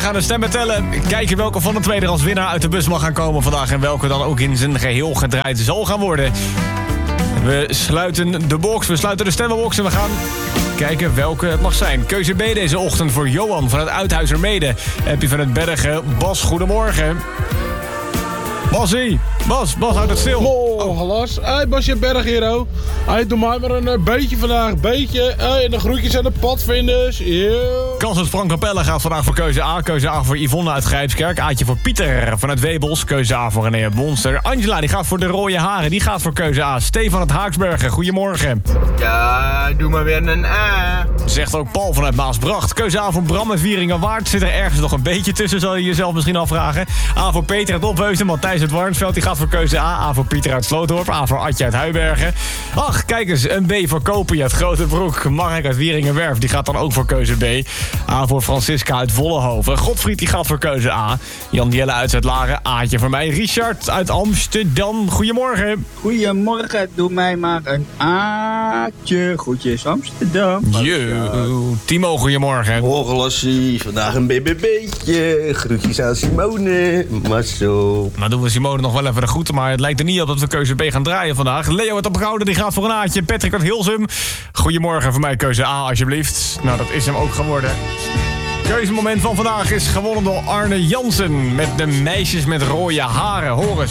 gaan de stemmen tellen. Kijken welke van de twee er als winnaar uit de bus mag gaan komen vandaag... en welke dan ook in zijn geheel gedraaid zal gaan worden. We sluiten de box, we sluiten de stemmenbox en we gaan kijken welke het mag zijn. Keuze B deze ochtend voor Johan van het Uithuizermede. Happy van het Bergen. Bas, goedemorgen. Basie, Bas, houd het stil. Oh, Las. Hey, Basje Berg hier, oh. Hey, doe mij maar een beetje vandaag. Beetje. Hey, en de groetjes aan de padvinders. Kansens Frank Capelle gaat vandaag voor keuze A. Keuze A voor Yvonne uit Grijpskerk. Aatje voor Pieter vanuit Webels. Keuze A voor René Monster. Angela, die gaat voor de rode haren. Die gaat voor keuze A. Stefan uit Haaksbergen, goedemorgen. Ja, doe maar weer een A. Zegt ook Paul vanuit Maasbracht. Keuze A voor Bram en Vieringenwaard. Zit er ergens nog een beetje tussen, zal je jezelf misschien afvragen. A voor Peter uit Opheusden. Matthijs uit Warnsveld, die gaat voor keuze A. A voor Pieter uit Slootdorp. A voor Adje uit Huibergen. Ach, kijk eens, een B voor Kopie uit Grotebroek. Mark uit Wieringenwerf, die gaat dan ook voor keuze B. A voor Francisca uit Vollenhoven. Godfried, die gaat voor keuze A. Jan Jelle uit Zuidlaren. Aatje voor mij. Richard uit Amsterdam. Goedemorgen. Goedemorgen, doe mij maar een Aatje. Groetjes Amsterdam. Yo. Timo, goedemorgen. Morgen Lassie, vandaag een BBB'tje. Groetjes aan Simone. Marcel. Nou doen we Simone nog wel even de groeten, maar het lijkt er niet op dat we keuze B gaan draaien vandaag. Leo uit Opgouden, die gaat voor een Aatje. Patrick uit Hilsum. Goedemorgen, voor mij keuze A alsjeblieft. Nou, dat is hem ook geworden. Keuzemoment van vandaag is gewonnen door Arne Jansen met de meisjes met rode haren. Horen